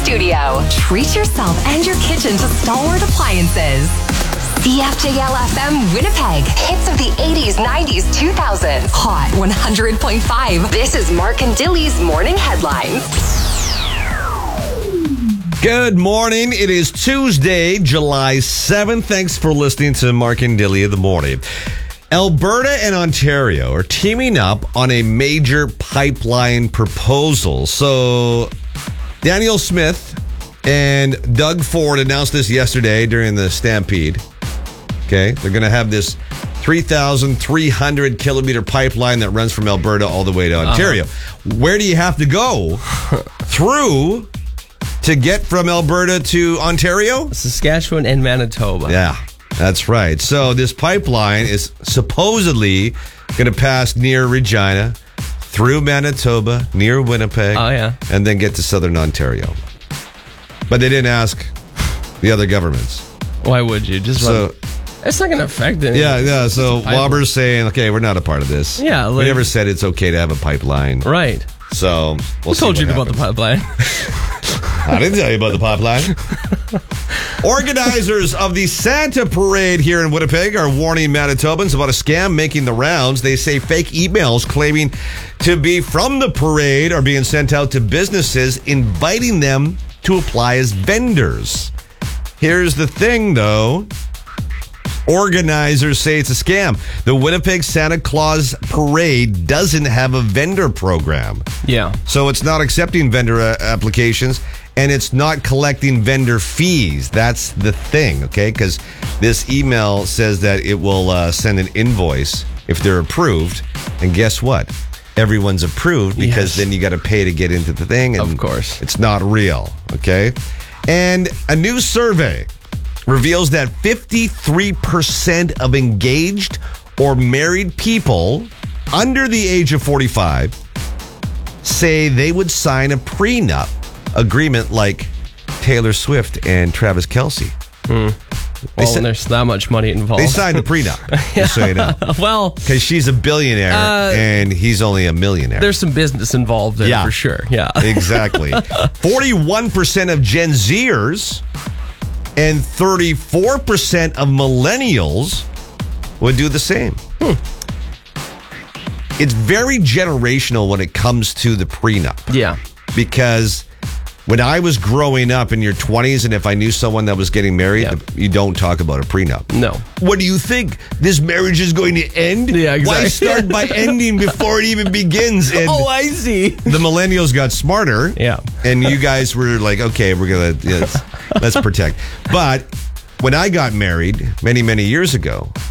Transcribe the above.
studio. Treat yourself and your kitchen to Stalwart Appliances. CFJL FM Winnipeg. Hits of the 80s, 90s, 2000s. Hot 100.5. This is Mark and Dilly's Morning Headlines. Good morning. It is Tuesday, July 7th. Thanks for listening to Mark and Dilly in the morning. Alberta and Ontario are teaming up on a major pipeline proposal. So Daniel Smith and Doug Ford announced this yesterday during the Stampede. Okay, they're going to have this 3,300 kilometer pipeline that runs from Alberta all the way to Ontario. Where do you have to go through to get from Alberta to Ontario? Saskatchewan and Manitoba. Yeah, that's right. So this pipeline is supposedly going to pass near Regina, through Manitoba, near Winnipeg, and then get to southern Ontario. But they didn't ask the other governments. Why would you? It's not going to affect anything. Yeah. So Wobber's saying, okay, we're not a part of this. Yeah. We never said it's okay to have a pipeline. Right. So Who told you about the pipeline? I didn't tell you about the pipeline. Organizers of the Santa Parade here in Winnipeg are warning Manitobans about a scam making the rounds. They say fake emails claiming to be from the parade are being sent out to businesses, inviting them to apply as vendors. Here's the thing, though. Organizers say it's a scam. The Winnipeg Santa Claus Parade doesn't have a vendor program. Yeah. So it's not accepting vendor applications, and it's not collecting vendor fees. That's the thing, okay? Because this email says that it will send an invoice if they're approved. And guess what? Everyone's approved because then you got to pay to get into the thing. And of course. It's not real, okay? And a new survey reveals that 53% of engaged or married people under the age of 45 say they would sign a prenup agreement like Taylor Swift and Travis Kelce. Well, there's that much money involved. They signed a prenup, just so you know. Well, because she's a billionaire and he's only a millionaire. There's some business involved there for sure. Yeah, exactly. 41% of Gen Zers and 34% of millennials would do the same. It's very generational when it comes to the prenup. Yeah. Because when I was growing up in your 20s, and if I knew someone that was getting married, you don't talk about a prenup. No. What do you think? This marriage is going to end? Yeah, exactly. Why start by ending before it even begins? And I see. The millennials got smarter. Yeah. And you guys were like, okay, we're going to, let's protect. But when I got married many, many years ago,